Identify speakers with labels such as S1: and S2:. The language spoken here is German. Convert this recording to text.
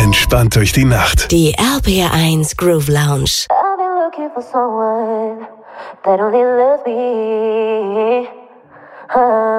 S1: Entspannt durch die Nacht.
S2: Die RPR1 Groove Lounge.
S3: I've been looking for someone that only loves me.